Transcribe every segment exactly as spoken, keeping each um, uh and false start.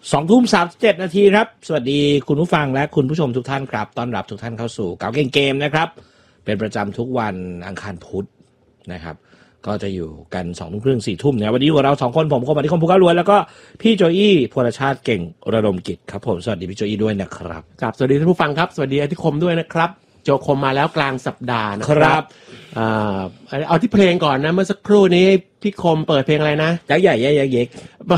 สองทุ่มสามสิบเจ็ดนาทีครับสวัสดีคุณผู้ฟังและคุณผู้ชมทุกท่านครับต้อนรับทุกท่านเข้าสู่เก๋าเก่งเกมนะครับเป็นประจำทุกวันอังคารพุธนะครับก็จะอยู่กันสองทุ่มครึ่งสี่ทุ่มเนี่ยวันนี้อยู่กับเราสองคนผมคมอธิคมภูเก้ารวยแล้วก็พี่โจอี้พลชาติเก่งระดมกิจครับผมสวัสดีพี่โจอี้ด้วยนะครับครับสวัสดีท่านผู้ฟังครับสวัสดีอธิคมด้วยนะครับโจคมมาแล้วกลางสัปดาห์นะครับอ่าเอาที่เพลงก่อนนะเมื่อสักครู่นี้พี่คมเปิดเพลงอะไรนะยักษ์ใหญ่ยักษ์ยักษ์เล็ก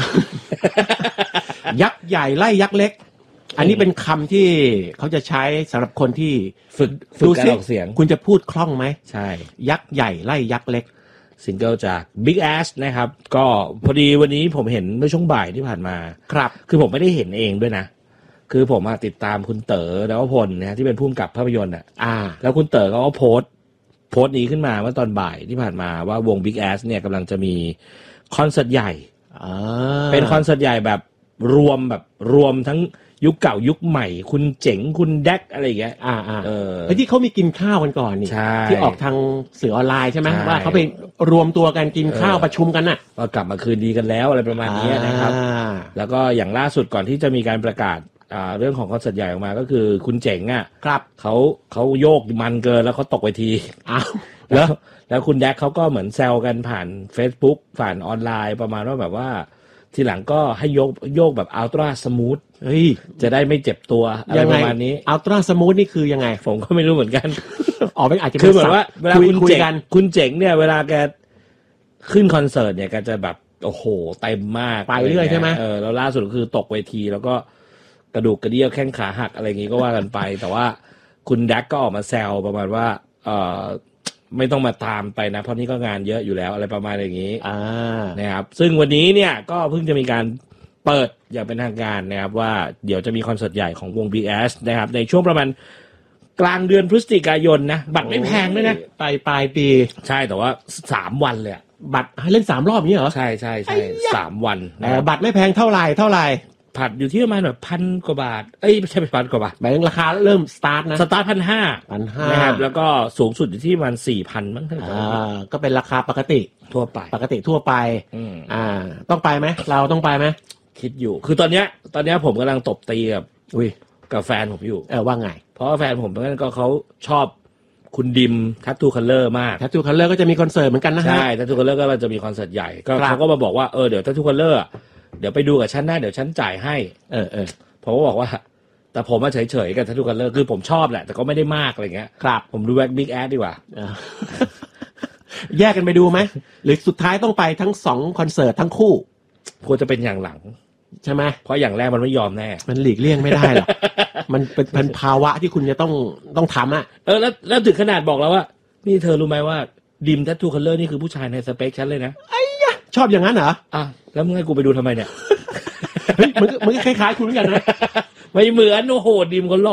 ยักษ์ใหญ่ไล่ยักษ์เล็กอันนี้เป็นคำที่เขาจะใช้สำหรับคนที่ฝึกฝึกการออกเสียงคุณจะพูดคล่องไหมใช่ยักษ์ใหญ่ไล่ยักษ์เล็กซิงเกิลจาก Big Ass นะครับก็พอดีวันนี้ผมเห็นเมื่อช่วงบ่ายที่ผ่านมาครับคือผมไม่ได้เห็นเองด้วยนะคือผมติดตามคุณเต๋อแล้วก็พลนะที่เป็นผู้กำกับภาพยนตร์อ่ะอ่าแล้วคุณเต๋อก็โพสต์โพสต์นี้ขึ้นมาเมื่อตอนบ่ายที่ผ่านมาว่าวง Big Ass เนี่ยกำลังจะมีคอนเสิร์ตใหญ่เป็นคอนเสิร์ตใหญ่แบบรวมแบบรวมทั้งยุคเก่ายุคใหม่คุณเจ๋งคุณแดกอะไรอย่างเงี้ยอ่าอ่าเออแล้วที่เขามีกินข้าวกันก่อนนี่ที่ออกทางสื่อออนไลน์ใช่ไหมว่าเขาไปรวมตัวกันกินข้าวประชุมกันน่ะก็กลับมาคืนดีกันแล้วอะไรประมาณนี้นะครับแล้วก็อย่างล่าสุดก่อนที่จะมีการประกาศอ่าเรื่องของคอนเสิร์ตใหญ่ออกมาก็คือคุณเจ๋งอ่ะครับเขาเขาโยกมันเกินแล้วเขาตกเวทีอ้าวแล้วแล้วคุณแดกเขาก็เหมือนแซวกันผ่าน Facebook ผ่านออนไลน์ประมาณว่าแบบว่าทีหลังก็ให้โยกโยกแบบอัลตร้าสมูทเฮ้ยจะได้ไม่เจ็บตัวอะไรประมาณนี้อัลตร้าสมูทนี่คือยังไงผมก็ไม่รู้เหมือนกันออกไปอาจจะคือเหมือนว่าเวลาคุณเจ๋งคุณเจ๋งเนี่ยเวลาแกขึ้นคอนเสิร์ตเนี่ยแกจะแบบโอ้โหเต็มมากไปเรื่อยใช่ไหมเออแล้วล่าสุดคือตกเวทีแล้วก็กระดูกกระเดี่ยวแข้งขาหักอะไรอย่างงี้ก็ว่ากันไปแต่ว่าคุณแดกก็ออกมาแซวประมาณว่าเออไม่ต้องมาตามไปนะเพราะนี่ก็งานเยอะอยู่แล้วอะไรประมาณอย่างนี้อ่านะครับซึ่งวันนี้เนี่ยก็เพิ่งจะมีการเปิดอย่างเป็นทางการนะครับว่าเดี๋ยวจะมีคอนเสิร์ตใหญ่ของวง Big Ass นะครับในช่วงประมาณกลางเดือนพฤศจิกายนนะบัตรไม่แพงด้วยนะปลายปลายปีใช่แต่ว่าสามวันเลยบัตรให้เล่นสามรอบนี้เหรอใช่ใช่ใช่สามวันนะบัตรไม่แพงเท่าไหร่เท่าไหร่ผัดอยู่ที่ประมาณแบบพันกว่าบาทเอ้ยไม่ใช่พันกว่าบาทหมายถึงราคาเริ่มสตาร์ทนะสตาร์ทพันห้าพันห้านะครับแล้วก็สูงสุดอยู่ที่ประมาณสี่พันมั้งอ่าก็เป็นราคาปกติทั่วไปปกติทั่วไปอ่าต้องไปไหมเราต้องไปไหมคิดอยู่คือตอนเนี้ยตอนเนี้ยผมกำลังตบตีกับอุ้ยกับแฟนผมอยู่เออว่าไงเพราะว่าแฟนผมนั่นก็เขาชอบคุณดิมทัตทูคัลเลอร์มากทัตทูคัลเลอร์ก็จะมีคอนเสิร์ตเหมือนกันนะฮะใช่ทัตทูคัลเลอร์ก็จะมีคอนเสิร์ตใหญ่ก็เขาก็มาบอกว่าเออเดี๋ยวทัตทูคัลเลอร์เดี๋ยวไปดูกับฉันนะเดี๋ยวฉันจ่ายให้เออเออผมก็บอกว่าแต่ผมมาเฉยๆกับทัตทูคัลเลอร์คือผมชอบแหละแต่ก็ไม่ได้มากอะไรเงี้ยครับผมดูแบ็คบิ๊กแอดดีกว่าแยกกันไปดูไหมหรือสุดท้ายต้องไปทั้งสองคอนเสิร์ตทั้งคู่ควรจะเป็นอย่างหลังใช่ไหมเพราะอย่างแรกมันไม่ยอมแน่มันหลีกเลี่ยงไม่ได้หรอกมันเป็นเป็นภาวะที่คุณจะต้องต้องทำอ่ะเออแล้วแล้วถึงขนาดบอกแล้วว่านี่เธอรู้ไหมว่าดิมทัตทูคัลเลอร์นี่คือผู้ชายในสเปคฉันเลยนะไอ้ยะชอบอย่างนั้นเหรออ่ะแล้วมึงให้กูไปดูทำไมเนี่ยเฮ้ยมันมันคล้ายๆคุณเหมือนกันนะไม่เหมือนโอ้โหดิมเขาหล่อ